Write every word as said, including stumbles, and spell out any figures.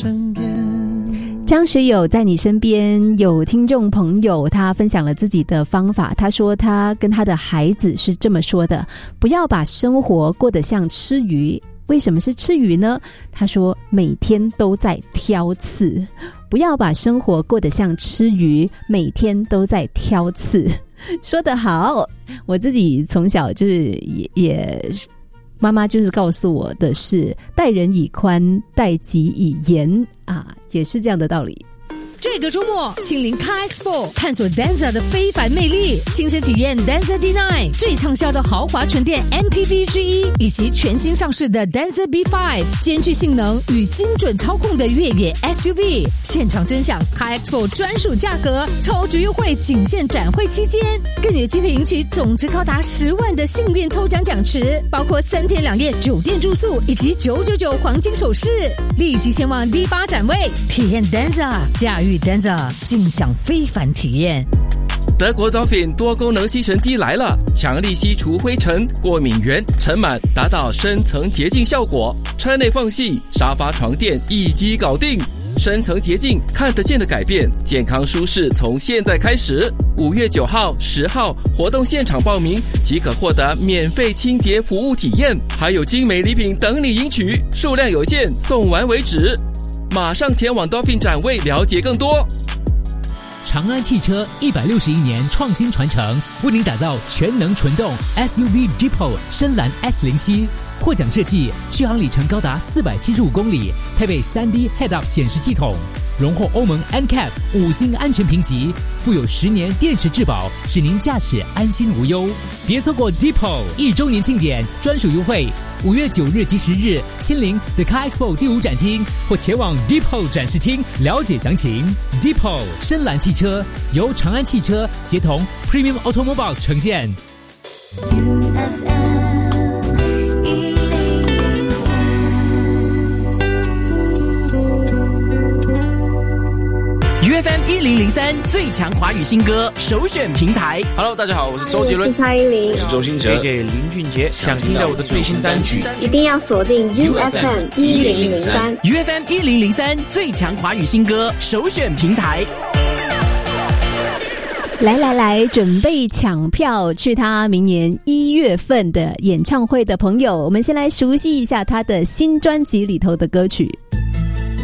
身边。 张学友在你身边，有听众朋友他分享了自己的方法，他说他跟他的孩子是这么说的：不要把生活过得像吃鱼。为什么是吃鱼呢？他说每天都在挑刺，不要把生活过得像吃鱼，每天都在挑刺。说得好，我自己从小就是也也妈妈就是告诉我的是待人以宽，待己以严啊，也是这样的道理。 这个周末，亲临 Car Expo 探索 Denza 的非凡魅力，亲身体验 Denza D 九 最畅销的豪华纯电 M P V 之一，以及全新上市的 Denza B 五 兼具性能与精准操控的越野 S U V。现场真享 Car Expo 专属价格，超值优惠仅限展会期间，更有机会赢取总值高达十万的幸运抽奖奖池，包括三天两夜酒店住宿以及九九九黄金首饰。立即前往 D 八 展位，体验 Denza， 驾驭Denza， 尽享非凡体验。 德国 Dolphin 多功能吸尘机来了，强力吸除灰尘、过敏源、尘螨，达到深层洁净效果。车内缝隙、沙发、床垫一击搞定，深层洁净看得见的改变，健康舒适从现在开始。五月九号、十号活动现场报名即可获得免费清洁服务体验，还有精美礼品等你赢取，数量有限，送完为止。马上前往 Dolphin 展位了解更多。 长安汽车一百六十一年创新传承，为您打造全能纯动 S U V Deepo 深蓝 S 零七， 获奖设计，续航里程高达四百七十五公里，配备 三 D Head-Up 显示系统，荣获欧盟 N C A P 五星安全评级，附有十年电池质保，使您驾驶安心无忧。别错过 Deepo 一周年庆典专属优惠，五月九日及十日亲临 The Car Expo 第五展厅，或前往 Deepo 展示厅了解详情。Deepo 深蓝汽车由长安汽车协同 Premium Automobiles 呈现。 U F M 一零零三最强华语新歌首选平台。 Hello， 大家好，我是周杰伦， 我是蔡依林， 我是周兴哲 ，J J 林俊杰。想听到我的最新单曲， 一定要锁定 U F M 一零零三。 U F M 一零零三最强华语新歌首选平台。 来来来，准备抢票去他明年一月份的演唱会的朋友，我们先来熟悉一下他的新专辑里头的歌曲。